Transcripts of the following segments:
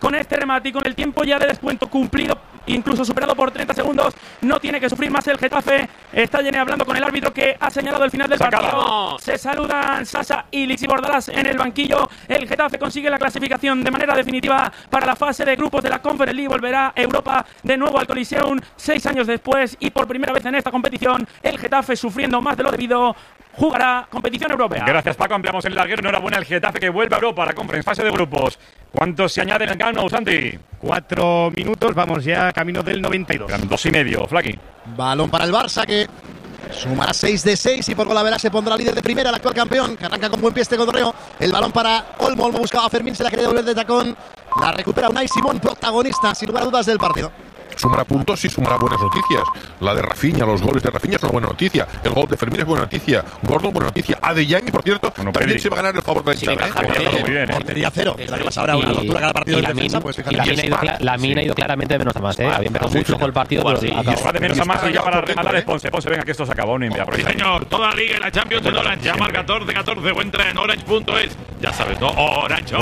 con este remate y con el tiempo ya de descuento cumplido, incluso superado por 30 segundos, no tiene que sufrir más el Getafe. Está Jenny hablando con el árbitro que ha señalado el final del partido. Se saludan Sasa, Illich y Bordalás en el banquillo. El Getafe consigue la clasificación de manera definitiva para la fase de grupos de la Conference League. Volverá Europa de nuevo al Coliseum 6 años después, y por primera vez en esta competición el Getafe, sufriendo más de lo debido, jugará competición europea. Gracias, Paco. Ampliamos el larguero. Enhorabuena el Getafe, que vuelve a Europa, la Conference, fase de grupos. ¿Cuántos se añaden en el Camp Nou, Santi? 4 minutos, vamos ya camino del 92. 2,5, Flaqui. Balón para el Barça, que sumará 6 de 6 y por Golavera se pondrá líder de primera, el actual campeón, que arranca con buen pie este cotorreo. El balón para Olmo. Olmo buscaba a Fermín, se la quería devolver de tacón. La recupera Unai Simón, protagonista sin lugar a dudas del partido. Sumará puntos y sumará buenas noticias. La de Rafinha, los goles de Rafinha son una buena noticia. El gol de Fermín es buena noticia. Gordon, buena noticia. Adeyemi, por cierto, también se va a ganar el favor de la hinchada. Muy bien. Portería cero. Es la que pasa ahora, una rotura cada partido de defensa. Pues fíjate. La mina ha ido claramente de menos a más. Había empezado muy flojo el partido. Y va de menos a más, y ya para rematar es Ponce. Ponce, venga, que esto se acabó. Sí, señor. Toda la liga y la Champions en Orange. Llama al 1414 o entra en orange.es. Ya sabes, ¿no? Orange.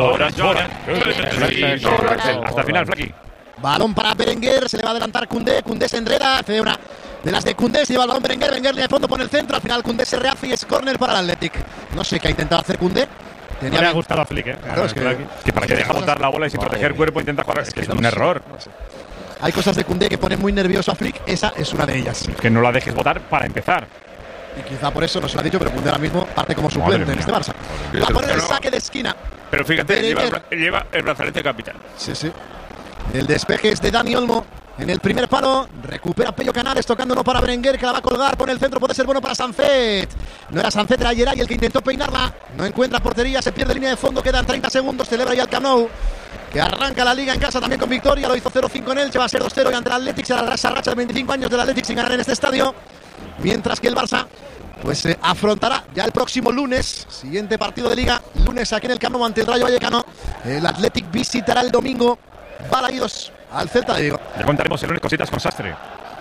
Hasta el final, Flaqui. Balón para Berenguer, se le va a adelantar Koundé. Koundé se enreda, hace una de las de Koundé, se lleva el balón Berenguer. Berenguer línea de fondo por el centro. Al final Koundé se rehace y es córner para el Athletic. No sé qué ha intentado hacer Koundé. No le ha gustado a Flick, Claro, es que para que deja botar la bola y sin proteger el cuerpo intenta jugar. Es que es un error. Hay cosas de Koundé que ponen muy nervioso a Flick. Esa es una de ellas. Es que no la dejes botar para empezar. Y quizá por eso no se lo ha dicho, pero Koundé ahora mismo parte como suplente en este Barça. Va a poner el saque de esquina. Pero fíjate, lleva el brazalete capitán. Sí, sí. El despeje es de Dani Olmo. En el primer palo, recupera Pello Canales, tocando uno para Berenguer, que la va a colgar, pone el centro, puede ser bueno para Sancet. No era Sancet, era Geray el que intentó peinarla. No encuentra portería, se pierde línea de fondo, quedan 30 segundos, celebra ya el Camp Nou, que arranca la liga en casa también con victoria. Lo hizo 0-5 en Elche, va a ser 2-0 y ante el Athletic. Será la racha de 25 años del Athletic sin ganar en este estadio. Mientras que el Barça pues afrontará ya el próximo lunes, siguiente partido de liga, lunes aquí en el Camp Nou ante el Rayo Vallecano. El Athletic visitará el domingo Balaídos al Celta de Vigo. Ya contaremos el lunes cositas con Sastre.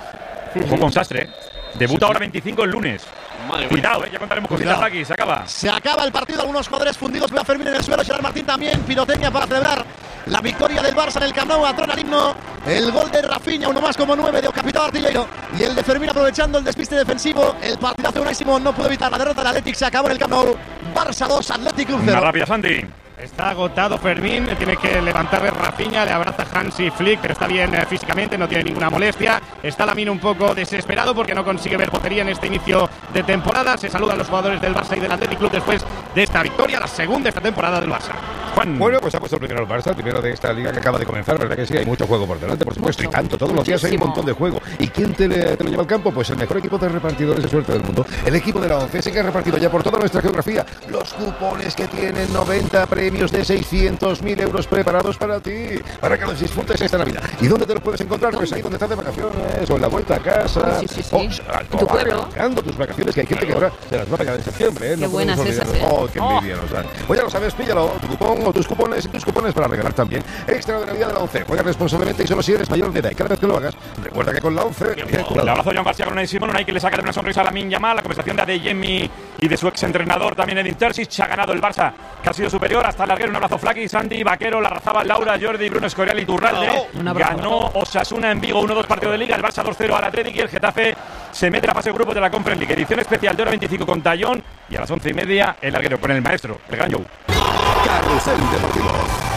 Con Sastre. Debuta ahora 25 el lunes. Cuidado, ya contaremos cositas aquí. Se acaba. Se acaba el partido. Algunos jugadores fundidos. Veo a Fermín en el suelo. Gerard Martín también. Pirotecnia para celebrar la victoria del Barça en el Camp Nou. Atrona el himno. El gol de Rafinha, uno más como 9 de Capitán Artillero. Y el de Fermín aprovechando el despiste defensivo. El partidazo de Unai Simón no pudo evitar la derrota del Athletic. Se acabó en el Camp Nou. Barça 2, Athletic Club 0. Una rápida, Santi. Está agotado Fermín, tiene que levantarle Rafinha, le abraza Hansi Flick, pero está bien físicamente, no tiene ninguna molestia. Está Lamine un poco desesperado porque no consigue ver portería en este inicio de temporada. Se saludan los jugadores del Barça y del Athletic Club después de esta victoria, la segunda esta temporada del Barça. Juan. Bueno, pues ha puesto primero el Barça, primero de esta liga que acaba de comenzar, ¿verdad que sí? Hay mucho juego por delante, por supuesto, y tanto, todos los días hay un montón de juego. ¿Y quién te lo lleva al campo? Pues el mejor equipo de repartidores de suerte del mundo, el equipo de la ONCE, que ha repartido ya por toda nuestra geografía los cupones que tienen 90 premios de 600.000 euros preparados para ti, para que los disfrutes esta Navidad. ¿Y dónde te los puedes encontrar? Pues ahí donde estás de vacaciones, o en la vuelta a casa, en tu pueblo, pagando tus vacaciones, que hay gente que ahora se las va a pagar en septiembre, ¿eh? Qué buenas esas, Oh, qué envidia nos dan. Pues ya lo sabes, píllalo, tu cupón o tus cupones para regalar también. Extra de Navidad de la ONCE. Juega responsablemente y solo si eres mayor de edad. Y cada vez que lo hagas, recuerda que con la ONCE... El abrazo de Joan García con Unai Simón. Unai que le saca de una sonrisa a Lamine Yamal. La conversación de Adeyemi y de su exentrenador también Edin Terzic. Ha ganado el Barça, que ha sido superior hasta el larguero. Un abrazo Flaqui, Santi, Vaquero, Larrazábal, Laura, Jordi, Bruno Escorial y Turralde. Ganó Osasuna en Vigo 1-2 partido de liga. El Barça 2-0 al Athletic y el Getafe se mete a la fase de grupos de la Conference League. Edición especial de hora 25 con Tallón. Y a las 11:30 el larguero con el maestro, el gran Joe. Carrusel Deportivo.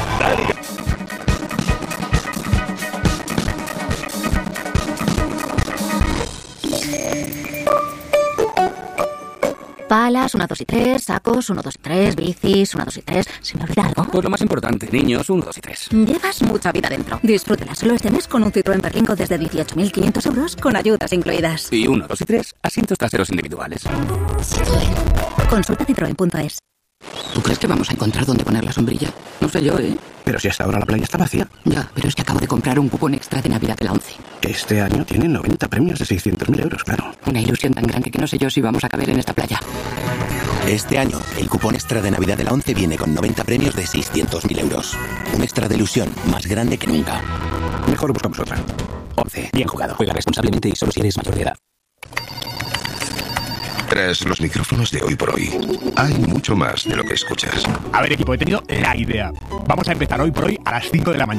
Palas, 1, 2 y 3, sacos, 1, 2 y 3, bicis, 1, 2 y 3. ¿Se me olvida algo? Pues lo más importante, niños, 1, 2 y 3. Llevas mucha vida dentro. Disfrútela solo este mes con un Citroën Berlingo desde 18.500 euros con ayudas incluidas. Y 1, 2 y 3, asientos traseros individuales. Citroën. Consulta citroen.es. ¿Tú crees que vamos a encontrar dónde poner la sombrilla? No sé yo, ¿eh? Pero si hasta ahora la playa está vacía. Ya, pero es que acabo de comprar un cupón extra de Navidad de la ONCE. Este año tiene 90 premios de 600.000 euros, claro. Una ilusión tan grande que no sé yo si vamos a caber en esta playa. Este año, el cupón extra de Navidad de la ONCE viene con 90 premios de 600.000 euros. Un extra de ilusión más grande que nunca. Mejor buscamos otra. ONCE, bien jugado. Juega responsablemente y solo si eres mayor de edad. Tras los micrófonos de Hoy por Hoy, hay mucho más de lo que escuchas. A ver, equipo, he tenido la idea. Vamos a empezar Hoy por Hoy a las 5 de la mañana.